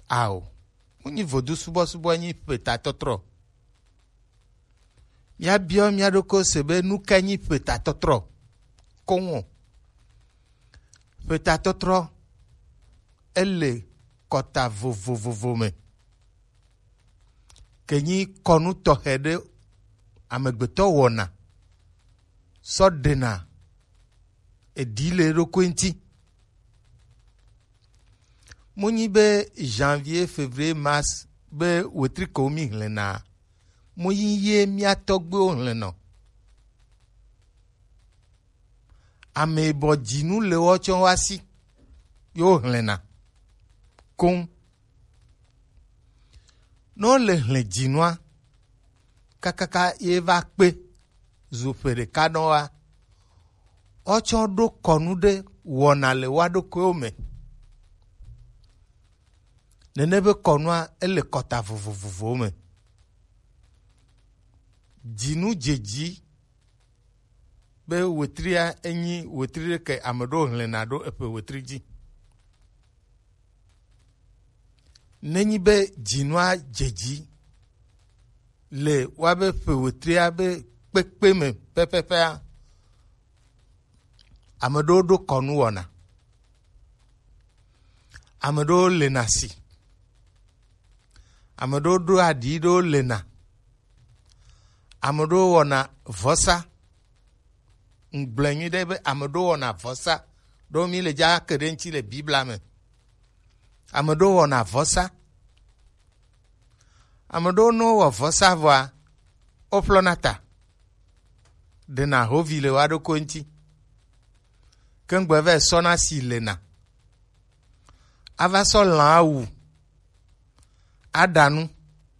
Ao. Munyi vodu subo nyi peta totro. Ya bio miadoko sebe nuka nyi peta totro. Kongo. Peta totro. Elle kota vovovovo me. Kenyi konu tohede amegbeto wona. So dena. Edile rokwenti. Munyi be janvier, février, mars be wetri komi hlena. Munyi ye miatogbe hlena. Ame bo jinu le wocho wasi. Yo hlena. Kon. No le hle jinwa. Kakaka ye va kpe. Zofere kanoa. Ocho do konude wona le wado kome. Nenebe konwa ele kota vovovovo me. Jinu jeji be wetria enyi wetri ke amado hlenado epe wetriji. Nenyi be jinwa jeji le wabe pe wetria be pekpe me pepepe amado do konu wona. Amado lenasi. Amado do adido lena. Amado wona vosa. Ngblenyi debe amado wona vosa. Do mi le ja kerenchi le bibla me. Amado wona vosa. Amado no wa vosa voa. Oplonata. Dena hovi le wado konchi. Kengweve sona si lena. Avaso lan wu. Adanu.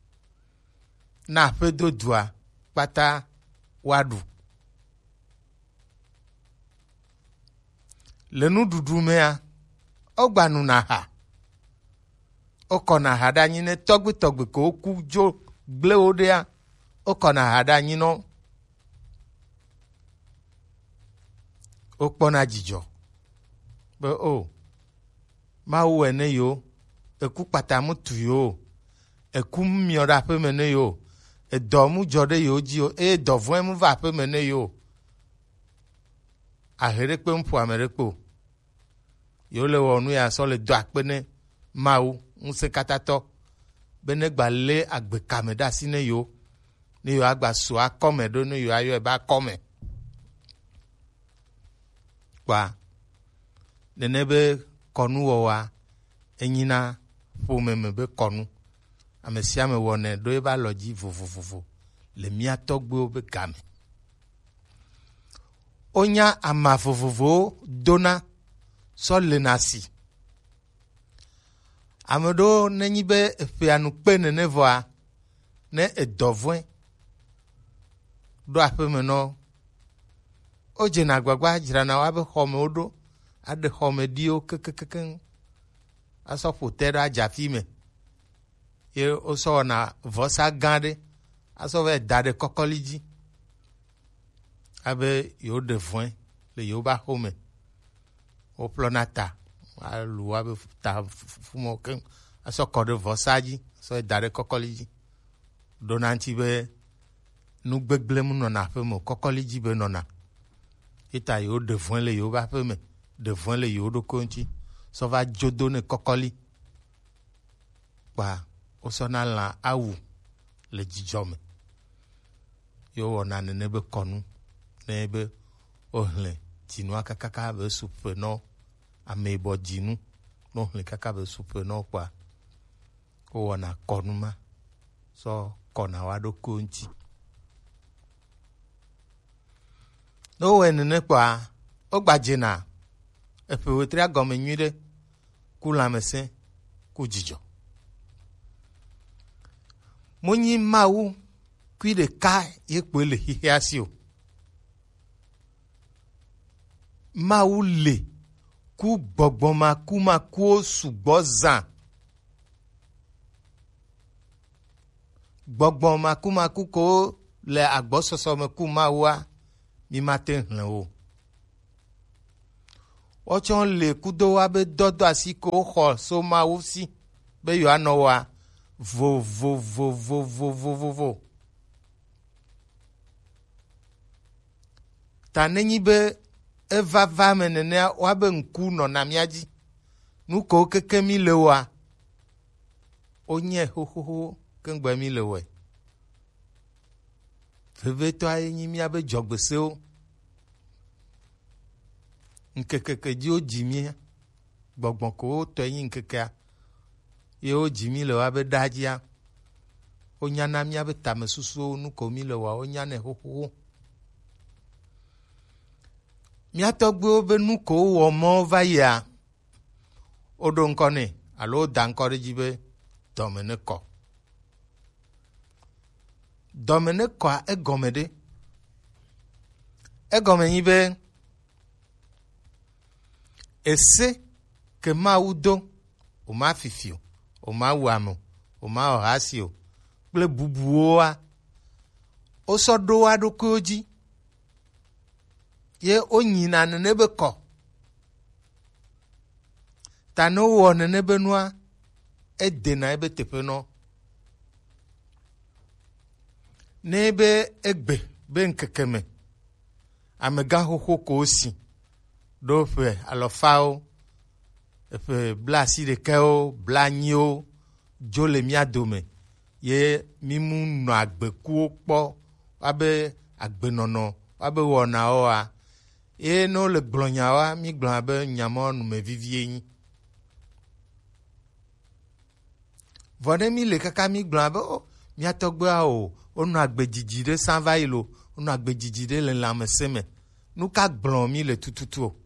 Na pedo dua. Pata wadu. Lenu dudu mea. Ogbanu na ha. Okona hada nyine togbe ko oku jo gle odea. Okona hada nyino. Okpona jijo. Be o. Ma uwene yo. Eku patamutu yo. Eku miora pe mene yo. Edomu jode yo jio. Dovwe mu va pe mene yo. Aherekpe mpu amerekpo. Yo le wonu ya so le do akpene. Mau. Nse katato. Bene gba le agbe kameda sine yo. Ne yo agba so akome do ne yo ayo eba kome. Kwa. Nenebe konu wowa. Enyina fome be konu. Amesia me wone do eba loji vovovovo. Le mia togbe obe game. Onya ama vovovo dona so lenasi. Amedo nenyibe efianu pe nenevoa ne edovwen. Do apeme no. Oje na gbagba jirana wabe home odo. Ade home dio kekekeken. Aso potera jafime. Ye oso na vosa gande. Aso ve dade kokoliji. Abe yo devwen. Le yo ba home. O plonata. Alu wabe ta fumo ken. Aso kode vosaji. So dade kokoliji. Donanti be. Nou begblemu nona femo. Kokoliji be nona. Ita yo devwen le yo ba feme. Devwen le yo do konti. So va jodo ne kokoli. Kwa osona la awu le jijome. Yo wona nebe konu. Nebe ohle. Tinwa kakaka be supe no. Amebo jinu. No ohle kaka be supe no kwa. O wona konu ma. So kona wado konti. No wenene kwa. Ogba jena. Epe wetre agome nyide. Kula mese. Kujijo. Monyi mawu. Kui de ka yekwele hihiasio. Mawu le. Ku gbogboma kuma ku sugbozan. Gbogboma kuma ku ko le agbososo me ku mawa. Mi maten hlen o. Ochon le kudo wabe dodo asiko ho so mawu si. be yo anɔ wa vovovovovovovovo. Ta nenyi be evava me nenea wabe ŋku nɔna mía dzi. Nu ko keke mi le wa onye xoxoxo kengbe mi le wɔe. Vevetɔ enyi mía be dzɔgbesewo. Nkekeke dzi wo dzi mí gbɔgbɔ ko wo tɔ enyi nkekea. Ye wo dzi mí le wa be ɖa dzia. Wo nyana mía be tame susuwo nu ko mi le wa wo nyanɛ xoxoxo. Mía tɔgbewo be nu ko wɔ mɔ va yia. Woɖo ŋkɔ nɛ alo woda ŋkɔ ɖe dzi be dɔme ne kɔ. Dɔme ne kɔa egɔme ɖe. Egɔme nyi be ese ke Mawu do o ma fifi o, o ma wu ame o, o ma wɔ hasi o kple bubuwoa wosɔ ɖo wa ɖokuiwo dzi ye wonyina nene be kɔ. Ta ne wowɔ nene be nua edena ebe teƒe nɔ. Ne be egbe be ŋkeke me amegã xoxo ko si ɖo ƒe alɔfawo, ƒe blasi ɖekewo, blanyiwo dzo le mía dome ye mi mu nɔ agbekuwo kpɔ abe agbenɔnɔ abe wɔnawoa ye ne wole gblɔ nyawoa mi gblɔ abe nyamɔ numevivie nyi. Vɔ ne mi le kaka mi gblɔ abe o mía tɔgbea o wonɔ agbedzidzi ɖe sã va yi lo wonɔ agbedzidzi ɖe le lãmesẽ me. Nu ka gblɔ mi le tututu o.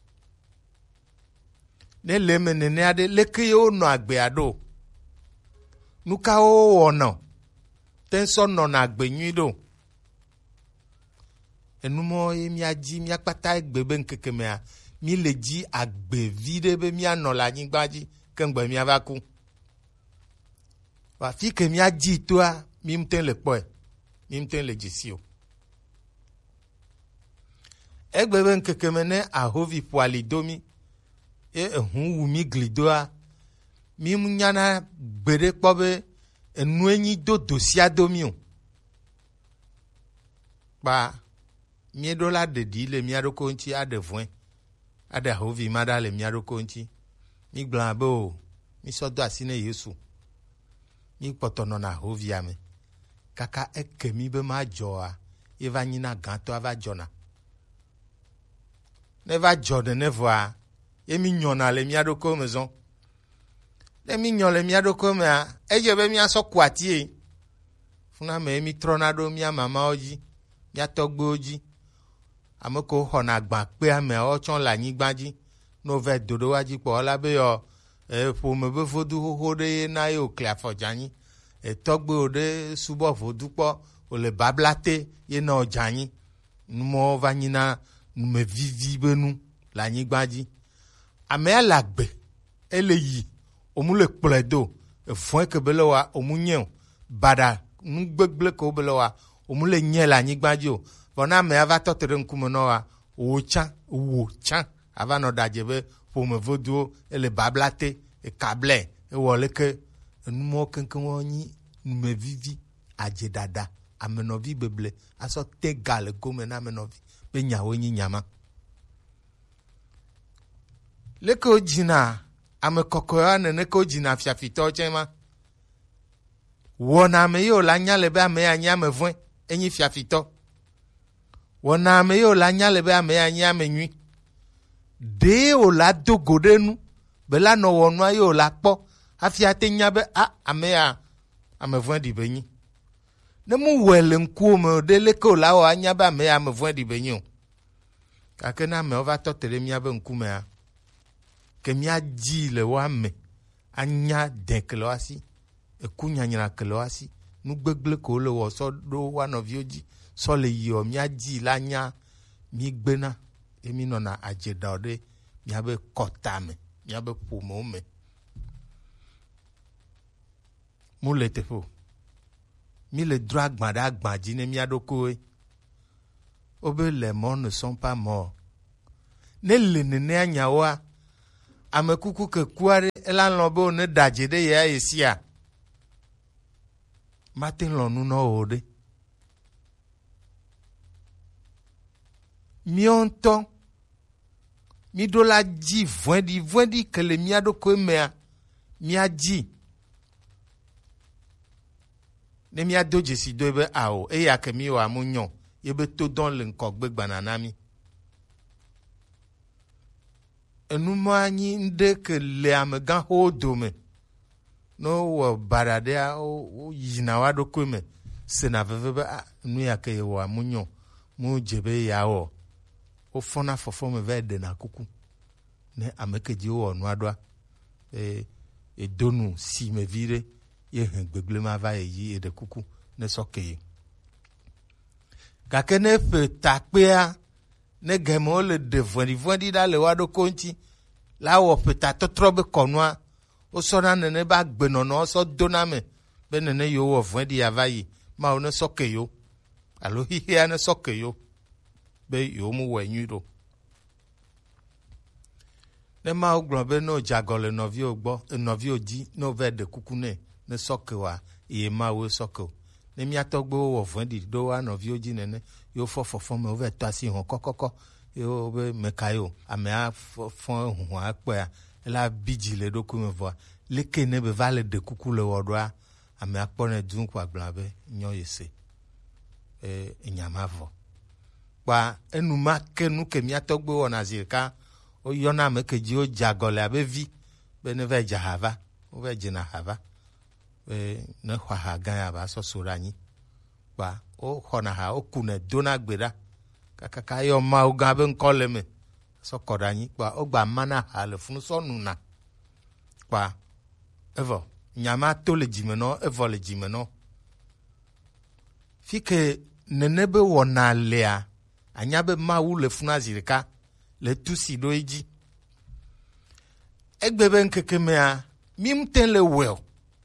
Ne le me nenea ɖe leke ye wonɔ agbea ɖo. Nu ka wo wɔnɔ te sɔ nɔna agbe nyui ɖo. Enumɔ ye mía dzi mía kpata egbe be ŋkeke mea mi le dzi agbe vi ɖe be mía nɔ le anyigba dzi kengbe mía va ku. Fi ke mía dzi toa mi mte le kpɔe, mi mte le dzesi o. Egbe be ŋkeke me ne ahovi ƒoali do mi ye ehu wu mi gli doa mi nyana gbe ɖe kpɔ be enu enyi do dosia do mi o. Kpa mieɖo la ɖeɖi le mía ɖokwo ŋuti aɖe vɔe aɖe ahovi ma ɖa le mía ɖokwo ŋuti. Mi gblɔ abe o mi sɔ do asi ne Yesu. Mi kpɔtɔ nɔna ahovia me. Kaka eke mi be ma dzɔa ye va nyina gãtɔ ava dzɔna. Ne va dzɔ nene vɔa ye mi nyɔna le mía ɖokwo me zɔn. Ne mi nyɔ le mía ɖokwo mea edze be mía sɔ ku atie. Funa me mi trɔna ɖo mía mamawo dzi, mía tɔgbewo dzi. Ame ko xɔna agba kpea mea wotsɔ le anyigba dzi. No va do ɖe wa dzi kpɔ la be yɔ ƒome be vodu xoxo ɖe ye na ye wòkle afɔ dzanyi. Tɔgbewo ɖe subɔ vodu kpɔ wòle babla te ye na wò dzanyi. Numɔ va nyina numevivi be nu le anyigba dzi. Amea le agbe ele yi omu le kplɔe do evɔe ke be le wa omu nye o baɖa nu gbegble ke wo be le wa omu le nye le anyigba dzi o. Vɔ na amea va tɔte ɖe ŋkume nɔ wa wo tsã ava nɔ ɖadze be ƒome voduwo ele babla te ekablɛ ewɔ leke enumɔ keŋkeŋ nyi numevivi adzeɖaɖa amenɔvi beble asɔ te ga le gome na amenɔvi be nyawo nyi nyama. Leke wo dzina ame kɔkɔewa nene ke wo dzina fiafitɔwo tsɛ ma. Wɔna ame ye wòle anya le be ame ya nye ame vɔ̃e enyi fiafitɔ. Wɔna ame ye wòle anya le be ame ya nye ame nyui. Ɖee wòle ado go ɖe nu be la nɔ wɔ nua ye wòle akpɔ hafi ate nya be ame ya ame vɔ̃e ɖi be nyi. Ne mu wɔe le ŋkuwo me ɖe leke wòle awɔ anya be ame ya ame vɔ̃e ɖi be nyi o. Gake ne amewo va tɔte ɖe mía be ŋkumea ke mía dzi le woa me anya dẽ ke le woa si eku nyanyra ke le woa si nu gbegble ko le wɔ sɔ ɖo woa nɔviwo dzi sɔ le yiɔ mía dzi la nya mi gbena ye mi nɔna adze ɖa ɖe mía be kɔta me mía be ƒomewo me. Mu le teƒe o. Mi le drɔ agba ɖe agba dzi ne mía ɖokowoe. Wobe le mɔ ne sont pas morts. Ne le nenea nyawoa amekuku ke kuare ela lɔbe ne dadze ɖe ya esia mate lɔnu na o ɖe míɔ ŋutɔ mi ɖo la dzi vɔ̃ɖi ke le mía ɖokui mea mía dzi ne mía do dzesi do be awo eya ke mi wɔ amu nyɔ yebe to dɔn le ŋkɔgbe gbana na mi enuma anyi ŋɖe ke le amegãxowo dome ne wowɔ baɖa ɖea wo yina wa ɖokui me sena veve be nu ya ke yewɔ amu nyɔ mu dze be yeawɔ wofɔna fɔfɔ me va ɖena kuku ne ame ke dzi wowɔ nua ɖoa edonu si me vi ɖe ye he gbegble ma va yi eɖe kuku ne sɔ ke ye gake ne ƒe takpea ne gemewo le ɖe vɔ̃ɖi ɖa le wa ɖoko ŋuti la wɔ ƒeta tɔtrɔ be kɔnua wosɔna nene be agbenɔnɔ sɔ dona me be nene yewo wɔ vɔ̃ɖi ya va yi mawo ne sɔ ke yo alo xixia ne sɔ ke yo be yewo mu wɔ nyui ɖo ne mawo gblɔ be ne wòdze le nɔviwo gbɔ nɔviwo dzi ne wòva ɖe kuku ne sɔ ke wa ye mawo sɔ ke o ne mía tɔgbewo wɔ vɔ̃ɖi ɖo wa nɔviwo dzi nene yewo fɔ fɔfɔ me wova tɔ asi hɔn kɔkɔkɔ yewo be meka yo amea fɔ hũhɔa kpɔa ela bi dzi le ɖokui me vɔa leke ne be va le ɖe kuku le wɔ ɖoa amea kpɔnɛ du ko agblɔ be nyɔ yese enyama vɔ kpa enuma ke nu ke mía tɔgbewo wɔna zi ɖeka woyɔna ame ke dzi wodze agɔ le abe vi be ne va dze hava wova dzena hava be ne xɔ aha gã ya va sɔsɔ ɖe anyi kpa woxɔna ha wokune dona gbe ɖa kakaka yɔ mawo gã be ŋkɔ le me sɔ kɔ ɖe anyi kpa wogba mana ha le funu sɔ nuna kpa evɔ nyama to le dzime nɔ evɔ le dzime nɔ fi ke nene be wɔna lea anya be mawu le funa zi ɖeka le tusi ɖo edzi egbe be ŋkeke mea mi ŋute le wɔe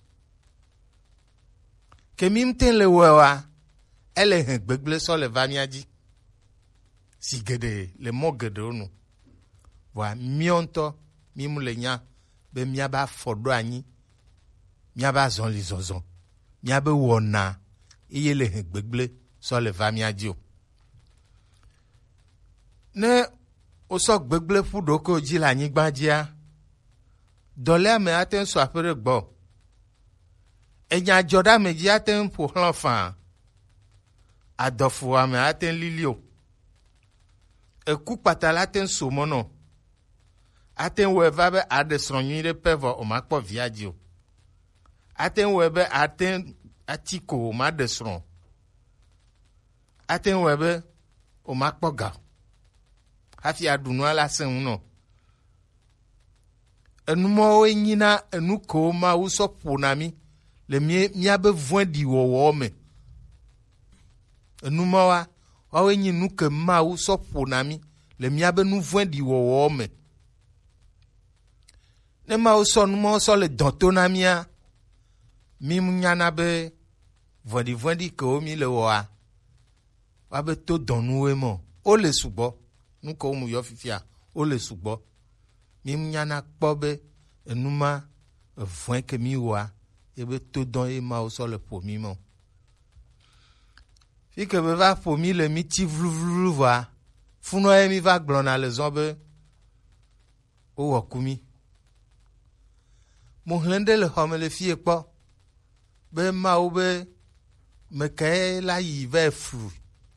ke mi ŋute le wɔa ele he gbegble sɔ le va mía dzi si geɖe le mɔ geɖewo nu vɔa míɔ ŋutɔ mi mu le nya be míaba afɔ ɖo anyi míaba azɔli zɔzɔ míabe wɔna eye le he gbegble sɔ le va mía dzi o ne wosɔ gbegble ƒu ɖokuiwo dzi le anyigba dzia dɔlea me ate ŋu sɔ aƒe ɖe gbɔ enya dzɔ ɖe ame dzi ate ŋu ƒo xlã fãa adɔfuame ate ŋu lili o eku kpata la ate ŋu so mɔ nɔ ate ŋu wɔe va be aɖe srɔ̃ nyui ɖe pɛ vɔ o ma kpɔ via dzi o ate ŋu wɔe be ate ŋu ati ko o ma ɖe srɔ̃ ate ŋu wɔe be o ma kpɔ ga hafi aɖu nua la se ŋu nɔ enumɔwoe nyina enu kewo mawu sɔ ƒona mi le míabe vɔ̃ɖi wɔwɔ me enumɔwoa woawoe nyi nu ke mawu sɔ ƒona mi le míabe nu vɔ̃ɖi wɔwɔ me ne mawu sɔ numɔwo sɔ le dɔto na mía mi nyana be vɔ̃ɖi kewo mi le wɔa woabe to dɔnuwoe mɔ wo le sugbɔ nu kewo mu yɔ fifia wo le sugbɔ mi nyana kpɔ be enuma evɔ̃e ke mi wɔa ebe to dɔn ye mawo sɔ le ƒo mi mɔ fi ke be va ƒo mi le mi ti vluvlu vɔa funɔ ye mi va gblɔna le zɔ be wowɔ ku mi mo hlẽ ɖe le xɔme le fie kpɔ be mawo be mekae la yi va flu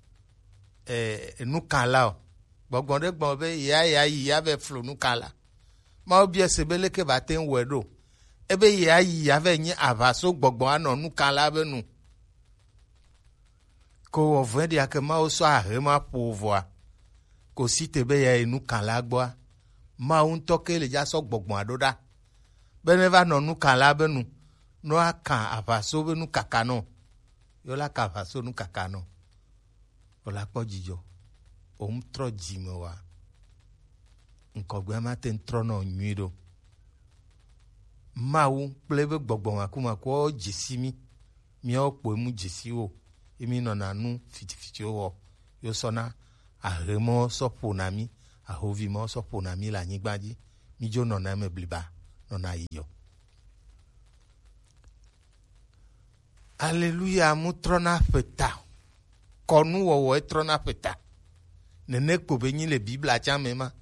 nukala o gbɔgbɔ ɖe gbɔ be ya yi ya va flu nukala mawo bia se be leke ba te wɔe ɖo ebe ya yi ya va nye aʋaso gbɔgbɔ anɔ nukala be nu ko wɔ vɔ̃ɖia ke mawo sɔ ahema ƒo vɔa ko si te be ya yi nukala gbɔa mawo ŋutɔ ke le dza sɔ gbɔgbɔa ɖo ɖa be ne va nɔ nukala be nu no aka aʋaso be nukaka nɔ yo la ka aʋaso nukaka nɔ o la kpɔ dzidzɔ o trɔ dzime wa ŋkɔgbea ma te trɔ nɔ nyui ɖo mawu kple be gbɔgbɔ makumakuwo dzesi míawo kpoe mu dzesi wo ye mi nɔna nu fitifitiwo wɔ yo sɔna ahemɔ sɔ ƒona mi ahovi mɔ sɔ ƒona mi le anyigba dzi midzo nɔna eme bliba nɔna yiyɔ. Aleluya, mutrɔna ƒeta, kɔnuwɔwɔ etrɔna ƒeta. Nene kpo be nyi le Biblia tsã me ma.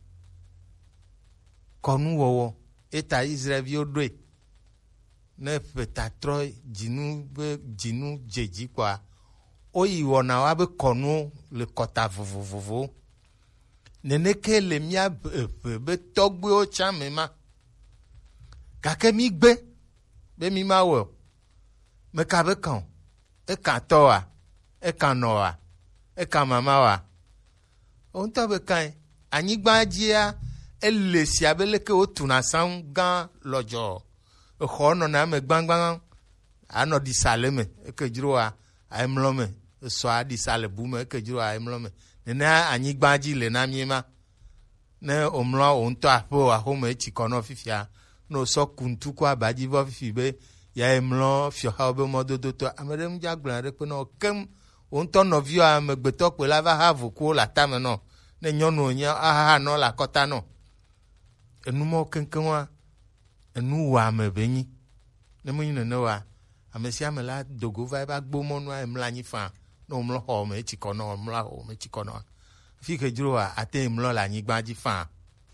Kɔnuwɔwɔ eta Israelviwo ɖoe. Ne ƒeta trɔ dzinu dzedzi kpɔa, woyi wɔna wa be kɔnuwo le kɔta vovovowo. Neneke le mía be tɔgbuiwo tsã me ma. Gake mi gbe be mi ma wɔ. Meka be kan, eka tɔwa, eka nɔwa, eka mamawa. Ontɔ be kan, anyigba dzia ele sia be leke wo tuna sam gã lɔdzɔ. Exɔ nɔna me gbãgbã, anɔ ɖisa le me, eke dzroa emlɔ me, esɔa ɖisa le bu me, eke dzroa emlɔ me. Nenea anyigba dzi le na mie ma. Ne omlɔ wo ŋutɔ aƒe axome etsi kɔnɔ fifia, ne wosɔ kuntu kɔ abadzi vɔ fifi be ya emlɔ fiɔxawo be mɔdodo tɔ. Ame ɖe ŋdza gblɔ ɖe kpe nɔ kem wo ŋutɔ nɔviwo amegbetɔ kpe la va ha vokuwo le atame nɔ. Ne nyɔnuwo nye ahaha nɔ le akɔta nɔ. Enumɔ keŋkeŋua enu wɔ ame be nyi. Ne menyi nene wa ame sia ame la dogo va eba gbomɔnua emlɔ anyi fã. Ne omlɔ xɔ me etsi kɔnɔ, omlɔ xɔ me etsi kɔnɔ. Fi ke dzroa ate emlɔ le anyigba dzi fã.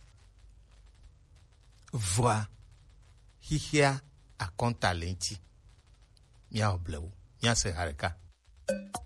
Vɔa xixia akɔnta le ŋti. Mia oblewo, mia se ha ɖeka.